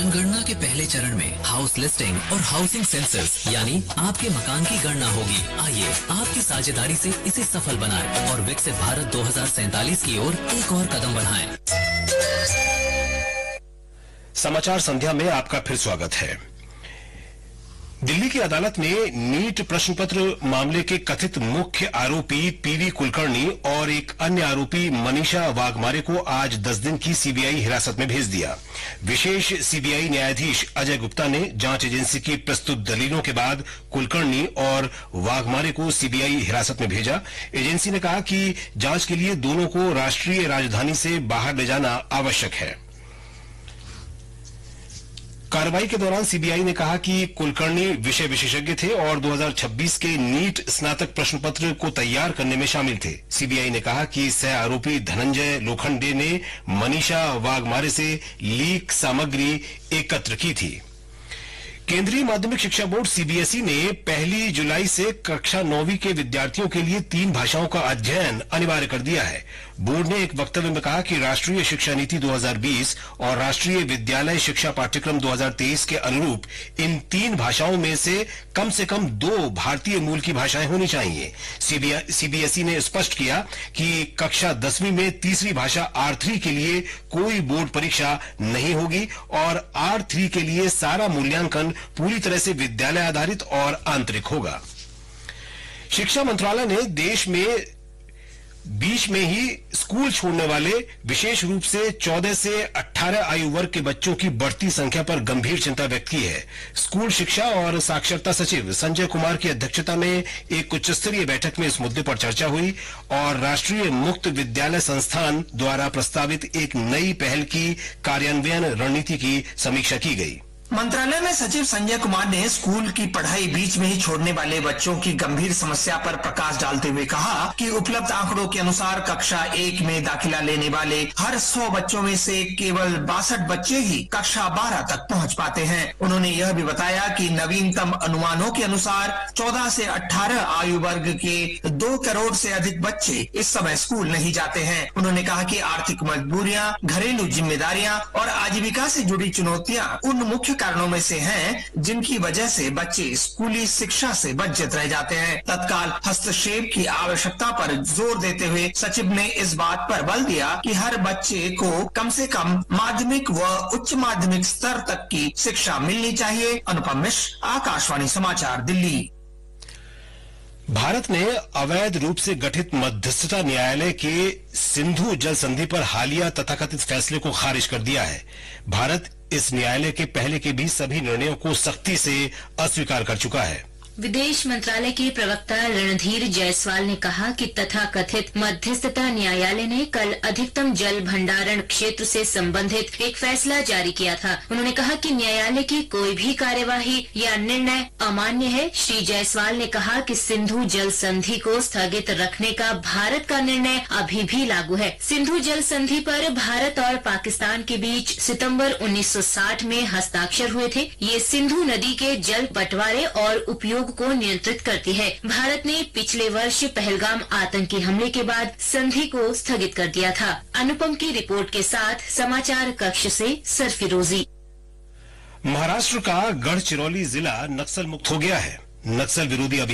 जनगणना के पहले चरण में हाउस लिस्टिंग और हाउसिंग सेंसस यानी आपके मकान की गणना होगी। आइए आपकी साझेदारी से इसे सफल बनाएं और विकसित भारत 2047 की ओर एक और कदम बढ़ाएं। समाचार संध्या में आपका फिर स्वागत है। दिल्ली की अदालत ने नीट प्रश्न पत्र मामले के कथित मुख्य आरोपी पीवी कुलकर्णी और एक अन्य आरोपी मनीषा वाघमारे को आज 10 दिन की सीबीआई हिरासत में भेज दिया। विशेष सीबीआई न्यायाधीश अजय गुप्ता ने जांच एजेंसी की प्रस्तुत दलीलों के बाद कुलकर्णी और वाघमारे को सीबीआई हिरासत में भेजा। एजेंसी ने कहा कि जांच के लिए दोनों को राष्ट्रीय राजधानी से बाहर ले जाना आवश्यक है। कार्रवाई के दौरान सीबीआई ने कहा कि कुलकर्णी विषय विशेषज्ञ थे और 2026 के नीट स्नातक प्रश्न पत्र को तैयार करने में शामिल थे। सीबीआई ने कहा कि सह आरोपी धनंजय लोखंडे ने मनीषा वाघमारे से लीक सामग्री एकत्र की थी। केंद्रीय माध्यमिक शिक्षा बोर्ड सीबीएसई ने 1 जुलाई से कक्षा 9वीं के विद्यार्थियों के लिए 3 भाषाओं का अध्ययन अनिवार्य कर दिया है। बोर्ड ने एक वक्तव्य में कहा कि राष्ट्रीय शिक्षा नीति 2020 और राष्ट्रीय विद्यालय शिक्षा पाठ्यक्रम 2023 के अनुरूप इन 3 भाषाओं में से कम 2 भारतीय मूल की भाषाएं होनी चाहिए। सीबीएसई ने स्पष्ट किया कि कक्षा 10वीं में तीसरी भाषा R3 के लिए कोई बोर्ड परीक्षा नहीं होगी और R3 के लिए सारा मूल्यांकन पूरी तरह से विद्यालय आधारित और आंतरिक होगा। शिक्षा मंत्रालय ने देश में बीच में ही स्कूल छोड़ने वाले विशेष रूप से 14 से 18 आयु वर्ग के बच्चों की बढ़ती संख्या पर गंभीर चिंता व्यक्त की है। स्कूल शिक्षा और साक्षरता सचिव संजय कुमार की अध्यक्षता में एक उच्च स्तरीय बैठक में इस मुद्दे पर चर्चा हुई और राष्ट्रीय मुक्त विद्यालय संस्थान द्वारा प्रस्तावित एक नई पहल की कार्यान्वयन रणनीति की समीक्षा की गई। मंत्रालय में सचिव संजय कुमार ने स्कूल की पढ़ाई बीच में ही छोड़ने वाले बच्चों की गंभीर समस्या पर प्रकाश डालते हुए कहा कि उपलब्ध आंकड़ों के अनुसार कक्षा 1 में दाखिला लेने वाले हर 100 बच्चों में से केवल 62 बच्चे ही कक्षा 12 तक पहुंच पाते हैं। उन्होंने यह भी बताया कि नवीनतम अनुमानों के अनुसार 14 से 18 आयु वर्ग के 2 करोड़ से अधिक बच्चे इस समय स्कूल नहीं जाते हैं। उन्होंने कहा कि आर्थिक मजबूरियां, घरेलू जिम्मेदारियां और आजीविका से जुड़ी चुनौतियां उन मुख्य कारणों में से हैं जिनकी वजह से बच्चे स्कूली शिक्षा से वंचित रह जाते हैं। तत्काल हस्तक्षेप की आवश्यकता पर जोर देते हुए सचिव ने इस बात पर बल दिया कि हर बच्चे को कम से कम माध्यमिक व उच्च माध्यमिक स्तर तक की शिक्षा मिलनी चाहिए। अनुपम मिश्र, आकाशवाणी समाचार, दिल्ली। भारत ने अवैध रूप से गठित मध्यस्थता न्यायालय के सिंधु जल संधि पर हालिया तथाकथित फैसले को खारिज कर दिया है। भारत इस न्यायालय के पहले के भी सभी निर्णयों को सख्ती से अस्वीकार कर चुका है। विदेश मंत्रालय के प्रवक्ता रणधीर जायसवाल ने कहा कि तथाकथित मध्यस्थता न्यायालय ने कल अधिकतम जल भंडारण क्षेत्र से संबंधित एक फैसला जारी किया था। उन्होंने कहा कि न्यायालय की कोई भी कार्यवाही या निर्णय अमान्य है। श्री जायसवाल ने कहा कि सिंधु जल संधि को स्थगित रखने का भारत का निर्णय अभी भी लागू है। सिंधु जल संधि पर भारत और पाकिस्तान के बीच सितंबर 1960 में हस्ताक्षर हुए थे। ये सिंधु नदी के जल बंटवारे और उपयोग को नियंत्रित करती है। भारत ने पिछले वर्ष पहलगाम आतंकी हमले के बाद संधि को स्थगित कर दिया था। अनुपम की रिपोर्ट के साथ समाचार कक्ष से सरफिरोजी। महाराष्ट्र का गढ़चिरौली जिला नक्सल मुक्त हो गया है। नक्सल विरोधी अभियान